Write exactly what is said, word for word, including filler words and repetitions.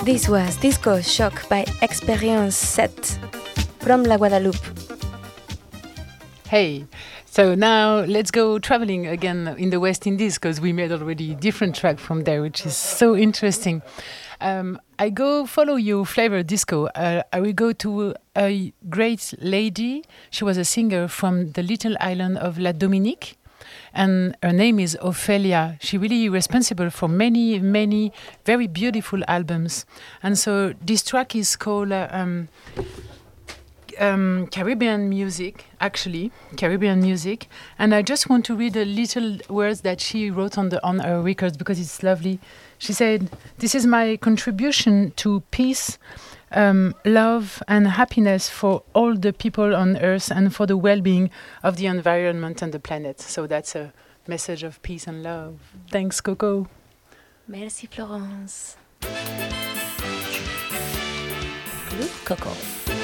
This was Disco Shock by Experience Set from La Guadeloupe. Hey, so now let's go traveling again in the West Indies because we made already different track from there, which is so interesting. Um, I go follow you, Flavor Disco. Uh, I will go to a great lady. She was a singer from the little island of La Dominique, and her name is Ophelia. She really responsible for many, many very beautiful albums. And so this track is called uh, um, um, Caribbean Music, actually, Caribbean Music. And I just want to read a little words that she wrote on the on her records because it's lovely. She said, "This is my contribution to peace, um, love and happiness for all the people on Earth and for the well-being of the environment and the planet." So that's a message of peace and love. Thanks, Coco. Merci, Florence. Good, Coco.